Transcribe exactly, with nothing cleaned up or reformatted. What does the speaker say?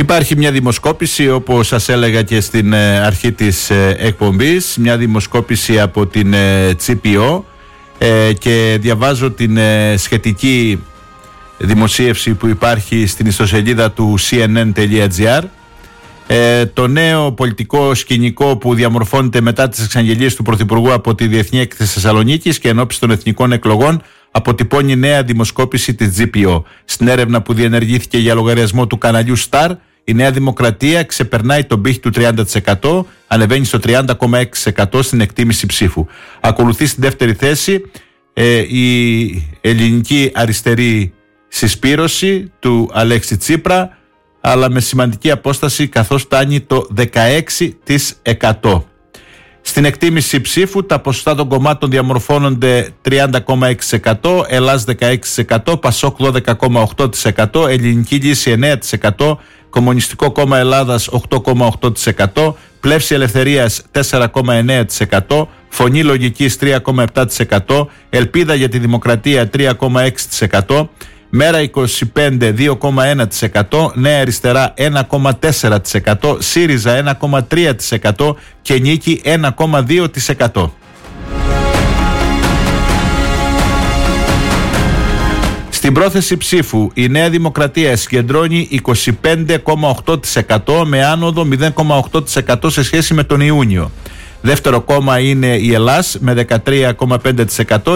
Υπάρχει μια δημοσκόπηση, όπως σας έλεγα και στην αρχή της εκπομπής, μια δημοσκόπηση από την τζι πι ο, και διαβάζω την σχετική δημοσίευση που υπάρχει στην ιστοσελίδα του σι εν εν τελεία τζι άρ. Ε, το νέο πολιτικό σκηνικό που διαμορφώνεται μετά τις εξαγγελίες του Πρωθυπουργού από τη Διεθνή Έκθεση Θεσσαλονίκης και ενόψει των εθνικών εκλογών αποτυπώνει νέα δημοσκόπηση της τζι πι ο. Στην έρευνα που διενεργήθηκε για λογαριασμό του καναλιού Star, η Νέα Δημοκρατία ξεπερνάει τον πύχη του τριάντα τοις εκατό, ανεβαίνει στο τριάντα κόμμα έξι τοις εκατό στην εκτίμηση ψήφου. Ακολουθεί στην δεύτερη θέση ε, η ελληνική αριστερή συσπήρωση του Αλέξη Τσίπρα, αλλά με σημαντική απόσταση, καθώς φτάνει το δεκαέξι τοις εκατό. Στην εκτίμηση ψήφου τα ποσοστά των κομμάτων διαμορφώνονται τριάντα κόμμα έξι τοις εκατό, Ελλάς δεκαέξι τοις εκατό, Πασόκ δώδεκα κόμμα οκτώ τοις εκατό, Ελληνική Λύση εννέα τοις εκατό, Κομμουνιστικό Κόμμα Ελλάδας οκτώ κόμμα οκτώ τοις εκατό, Πλεύση Ελευθερίας τέσσερα κόμμα εννέα τοις εκατό, Φωνή Λογικής τρία κόμμα επτά τοις εκατό, Ελπίδα για τη Δημοκρατία τρία κόμμα έξι τοις εκατό, Μέρα είκοσι πέντε δύο κόμμα ένα τοις εκατό, Νέα Αριστερά ένα κόμμα τέσσερα τοις εκατό, ΣΥΡΙΖΑ ένα κόμμα τρία τοις εκατό και Νίκη ένα κόμμα δύο τοις εκατό. Στην πρόθεση ψήφου η Νέα Δημοκρατία συγκεντρώνει είκοσι πέντε κόμμα οκτώ τοις εκατό με άνοδο μηδέν κόμμα οκτώ τοις εκατό σε σχέση με τον Ιούνιο. Δεύτερο κόμμα είναι η Ελλάς με δεκατρία κόμμα πέντε τοις εκατό.